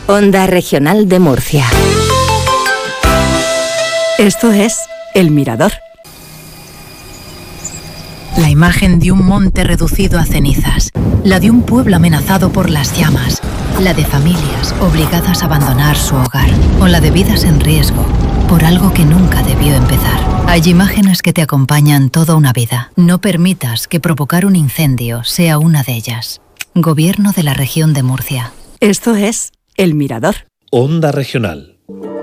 Onda Regional de Murcia. Esto es El Mirador. La imagen de un monte reducido a cenizas, la de un pueblo amenazado por las llamas, la de familias obligadas a abandonar su hogar, o la de vidas en riesgo por algo que nunca debió empezar. Hay imágenes que te acompañan toda una vida. No permitas que provocar un incendio sea una de ellas. Gobierno de la Región de Murcia. Esto es El Mirador. Onda Regional.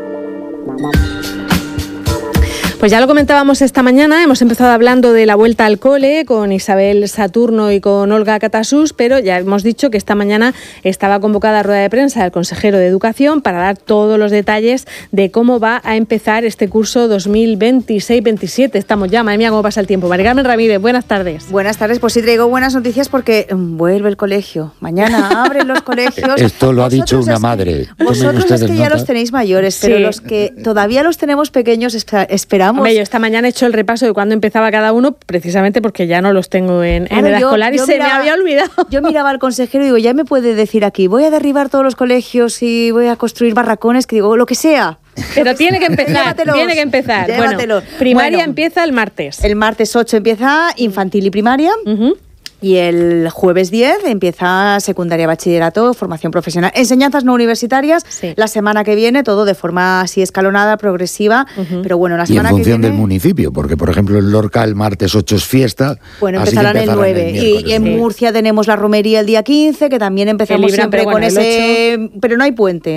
Pues ya lo comentábamos esta mañana, hemos empezado hablando de la vuelta al cole con Isabel Saturno y con Olga Catasús, pero ya hemos dicho que esta mañana estaba convocada rueda de prensa del consejero de Educación para dar todos los detalles de cómo va a empezar este curso 2026-27. Estamos ya, madre mía, cómo pasa el tiempo. María Carmen Ramírez, buenas tardes. Buenas tardes, pues sí traigo buenas noticias porque vuelve el colegio. Mañana abren los colegios. Esto lo ha dicho una madre. Vosotros es que ya los tenéis mayores, pero sí, los que todavía los tenemos pequeños esperamos. Hombre, yo esta mañana he hecho el repaso de cuándo empezaba cada uno, precisamente porque ya no los tengo en edad escolar y se me había olvidado. Yo miraba al consejero y digo, ya me puede decir aquí, voy a derribar todos los colegios y voy a construir barracones, que digo, lo que sea. Pero tiene que empezar, tiene que empezar. Llévatelos. Bueno, primaria empieza el martes. El martes 8 empieza infantil y primaria. Y el jueves 10 empieza secundaria, bachillerato, formación profesional, enseñanzas no universitarias. Sí. La semana que viene, todo de forma así escalonada, progresiva. Pero bueno, la semana que viene... Y en función del municipio, porque por ejemplo en Lorca el martes 8 es fiesta. Bueno, empezarán el 9. Y en Murcia tenemos la romería el día 15, que también empezamos siempre con ese... Pero no hay puente.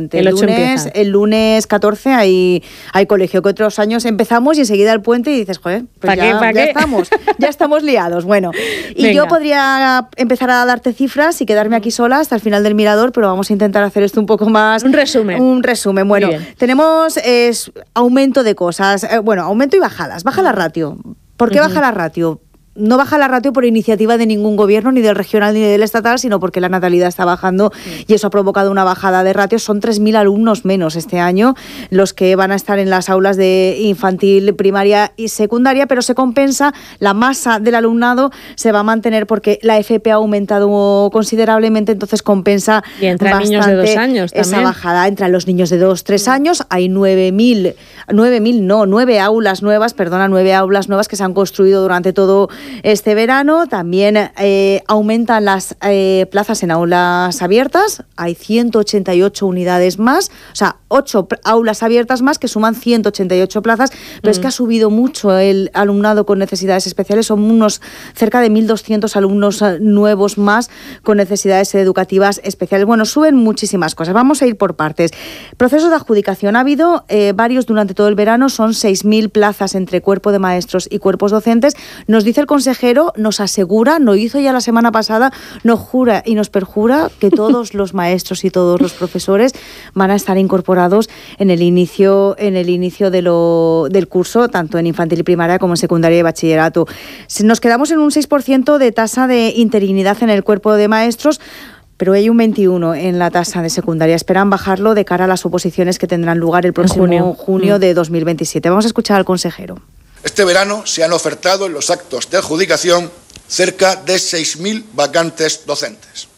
El lunes 14 hay colegio, que otros años empezamos y enseguida el puente y dices, joder, pues ya estamos liados. Bueno, y yo podría empezar a darte cifras y quedarme aquí sola hasta el final del Mirador, pero vamos a intentar hacer esto un poco más... Un resumen. Bueno, tenemos aumento de cosas. Aumento y bajadas. Baja la ratio. ¿Por qué baja la ratio? No baja la ratio por iniciativa de ningún gobierno, ni del regional ni del estatal, sino porque la natalidad está bajando y eso ha provocado una bajada de ratios. Son 3.000 alumnos menos este año los que van a estar en las aulas de infantil, primaria y secundaria, pero se compensa, la masa del alumnado se va a mantener porque la FP ha aumentado considerablemente, entonces compensa y entre niños de 2 años esa también. Bajada. Entre los niños de 2-3 años hay 9 aulas nuevas que se han construido durante todo este verano. También aumentan las plazas en aulas abiertas. Hay 188 unidades más, o sea, 8 aulas abiertas más que suman 188 plazas, pero es que ha subido mucho el alumnado con necesidades especiales. Son unos cerca de 1.200 alumnos nuevos más con necesidades educativas especiales. Bueno, suben muchísimas cosas. Vamos a ir por partes. Procesos de adjudicación. Ha habido varios durante todo el verano. Son 6.000 plazas entre cuerpo de maestros y cuerpos docentes. Nos dice el consejero, nos asegura, lo hizo ya la semana pasada, nos jura y nos perjura que todos los maestros y todos los profesores van a estar incorporados en el inicio del curso, tanto en infantil y primaria como en secundaria y bachillerato. Nos quedamos en un 6% de tasa de interinidad en el cuerpo de maestros, pero hay un 21% en la tasa de secundaria. Esperan bajarlo de cara a las oposiciones que tendrán lugar el próximo junio de 2027. Vamos a escuchar al consejero. Este verano se han ofertado en los actos de adjudicación cerca de 6.000 vacantes docentes.